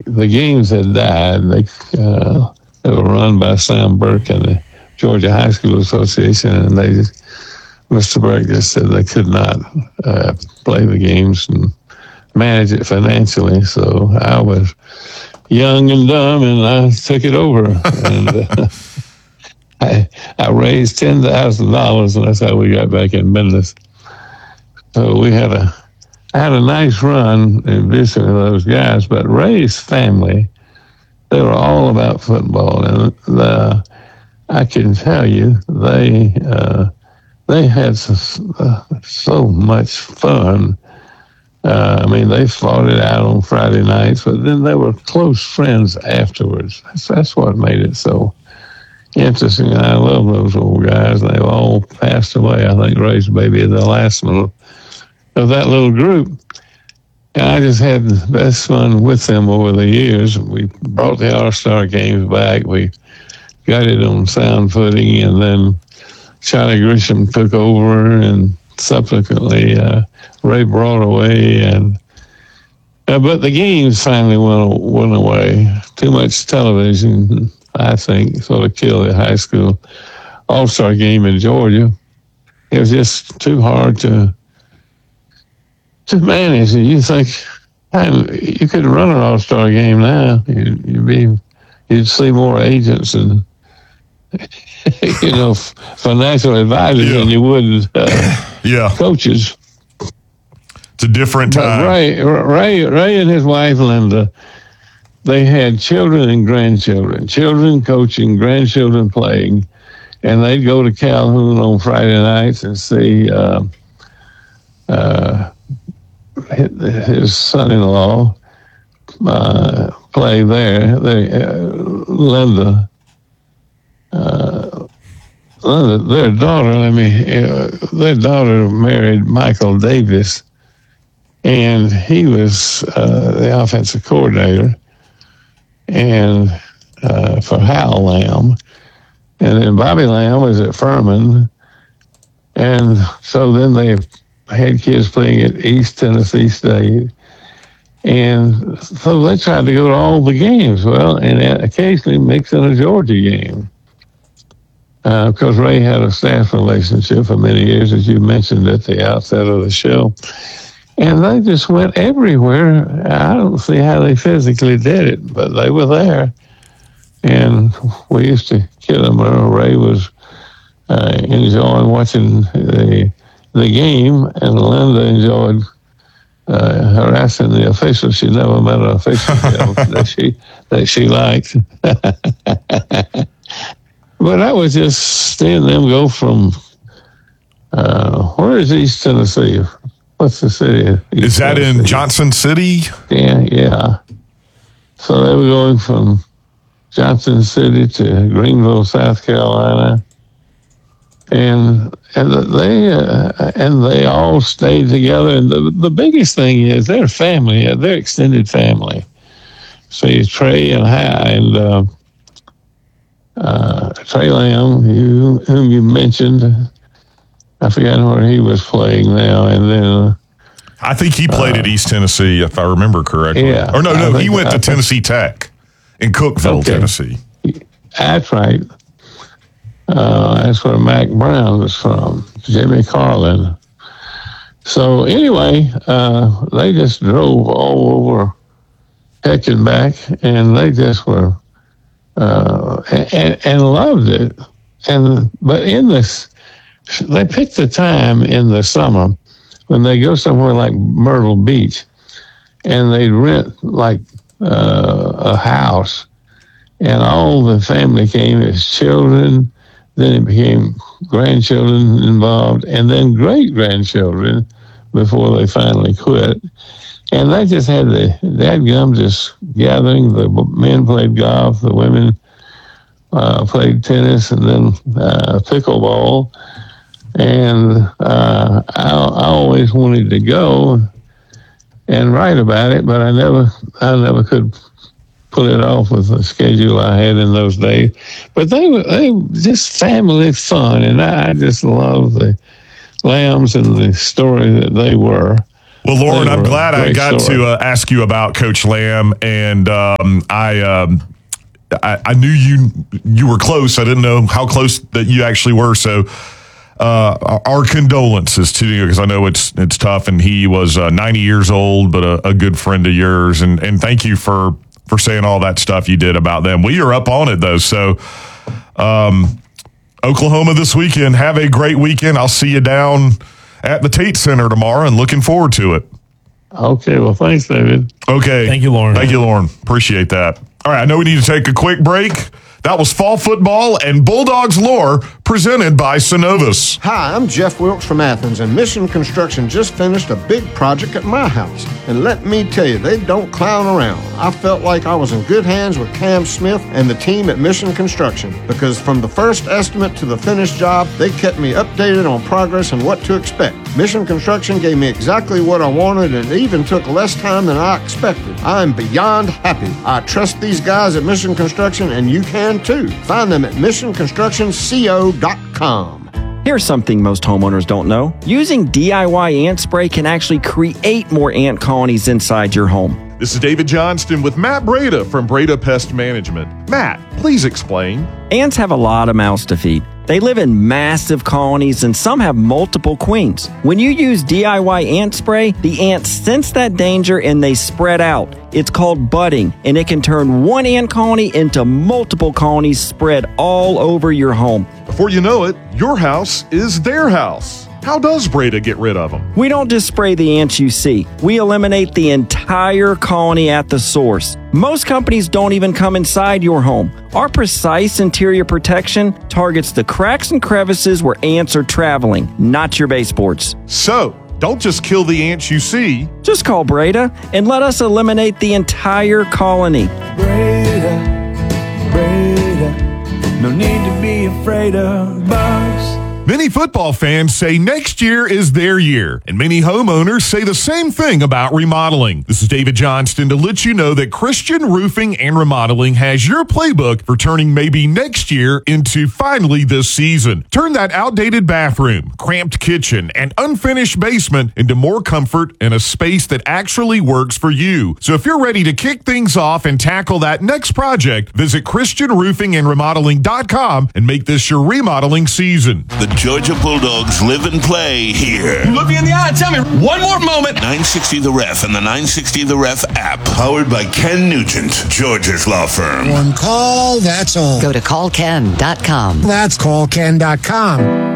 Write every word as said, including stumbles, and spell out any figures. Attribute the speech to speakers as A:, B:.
A: the games had died. They, uh, they were run by Sam Burke and the Georgia High School Association, and they just, Mister Burke just said they could not uh, play the games and manage it financially. So I was young and dumb, and I took it over. and uh, I, I raised ten thousand dollars, and that's how we got back in business. So we had a, I had a nice run in visiting those guys, but Ray's family, they were all about football, and the, I can tell you, they uh, they had so, uh, so much fun. Uh, I mean, they fought it out on Friday nights, but then they were close friends afterwards. That's, that's what made it so interesting. I love those old guys. They've all passed away. I think Ray's baby is the last one of that little group. And I just had the best fun with them over the years. We brought the All-Star games back. We got it on sound footing, and then Charlie Grisham took over, and subsequently uh, Ray Broadway. And uh, but the games finally went, went away. Too much television, I think, sort of killed the high school All-Star game in Georgia. It was just too hard to to manage. And you think, man, you could run an All-Star game now. You'd, you'd be, you'd see more agents and you know financial advisors yeah. than you would uh,
B: yeah.
A: coaches.
B: It's a different time.
A: But Ray, Ray, Ray, and his wife Linda, they had children and grandchildren, children coaching, grandchildren playing, and they'd go to Calhoun on Friday nights and see uh, uh, his son-in-law uh, play there. They, uh, Linda, uh, Linda, their daughter, I mean, uh, their daughter married Michael Davis, and he was uh, the offensive coordinator and uh, for Hal Lamb. And then Bobby Lamb was at Furman. And so then they had kids playing at East Tennessee State. And so they tried to go to all the games. Well, and occasionally mix in a Georgia game. Uh, because Ray had a staff relationship for many years, as you mentioned at the outset of the show. And they just went everywhere. I don't see how they physically did it, but they were there. And we used to kid them. Ray was uh, enjoying watching the the game, and Linda enjoyed uh, harassing the officials. She never met an official that she that she liked. But I was just seeing them go from uh, where is East Tennessee? What's the city? East
B: is that Tennessee? In Johnson City?
A: Yeah, yeah. So they were going from Johnson City to Greenville, South Carolina, and and they uh, and they all stayed together. And the the biggest thing is their family, their extended family. See, Trey and High and uh, uh, Trey Lamb, who, whom you mentioned. I forgot where he was playing now, and then uh,
B: I think he played uh, at East Tennessee, if I remember correctly.
A: Yeah,
B: or no, no,
A: think,
B: he went
A: I
B: to
A: think,
B: Tennessee Tech in Cookeville,
A: okay.
B: Tennessee.
A: That's right. Uh, that's where Mac Brown was from, Jimmy Carlin. So anyway, uh, they just drove all over Heck and back, and they just were uh, and, and loved it. And but in this, they picked the time in the summer when they go somewhere like Myrtle Beach, and they rent like uh, a house, and all the family came as children. Then it became grandchildren involved, and then great-grandchildren before they finally quit. And they just had the dadgum just gathering. The men played golf, the women uh, played tennis, and then uh, pickleball. And uh, I, I always wanted to go and write about it, but I never, I never could pull it off with the schedule I had in those days. But they were, they were just family fun, and I, I just love the Lambs and the story that they were.
B: Well, Lauren,
A: They
B: I'm
A: were a
B: glad I
A: great
B: got
A: story.
B: to uh, ask you about Coach Lamb, and um, I, um, I I knew you you were close. I didn't know how close that you actually were. So, uh, our condolences to you, because I know it's it's tough. And he was uh, ninety years old, but a, a good friend of yours. And and thank you for for saying all that stuff you did about them. We are up on it though. So, um, Oklahoma this weekend. Have a great weekend. I'll see you down at the Tate Center tomorrow, and looking forward to it.
A: Okay, well, thanks, David.
B: Okay.
C: Thank you, Lauren.
B: Thank you, Lauren. Appreciate that. All right, I know we need to take a quick break. That was fall football and Bulldogs lore presented by Synovus.
D: Hi, I'm Jeff Wilkes from Athens, and Mission Construction just finished a big project at my house. And let me tell you, they don't clown around. I felt like I was in good hands with Cam Smith and the team at Mission Construction, because from the first estimate to the finished job, they kept me updated on progress and what to expect. Mission Construction gave me exactly what I wanted, and it even took less time than I expected. I'm beyond happy. I trust these guys at Mission Construction, and you can too. Find them at mission construction co dot com.
E: Here's something most homeowners don't know. Using D I Y ant spray can actually create more ant colonies inside your home.
F: This is David Johnston with Matt Breda from Breda Pest Management. Matt, please explain.
E: Ants have a lot of mouths to feed. They live in massive colonies, and some have multiple queens. When you use D I Y ant spray, the ants sense that danger and they spread out. It's called budding, and it can turn one ant colony into multiple colonies spread all over your home.
F: Before you know it, your house is their house. How does Breda get rid of them?
E: We don't just spray the ants you see. We eliminate the entire colony at the source. Most companies don't even come inside your home. Our precise interior protection targets the cracks and crevices where ants are traveling, not your baseboards.
F: So, don't just kill the ants you see.
E: Just call Breda and let us eliminate the entire colony.
G: Breda, Breda, no need to be afraid of bugs.
B: Many football fans say next year is their year, and many homeowners say the same thing about remodeling. This is David Johnston to let you know that Christian Roofing and Remodeling has your playbook for turning maybe next year into finally this season. Turn that outdated bathroom, cramped kitchen, and unfinished basement into more comfort and a space that actually works for you. So if you're ready to kick things off and tackle that next project, visit Christian Roofing and Remodeling dot com and make this your remodeling season.
H: The Georgia Bulldogs live and play here.
I: Look me in the eye and tell me one more moment.
H: nine sixty The Ref and the nine sixty The Ref app. Powered by Ken Nugent, Georgia's law firm.
J: One call, that's all.
K: Go to call ken dot com.
J: That's call ken dot com.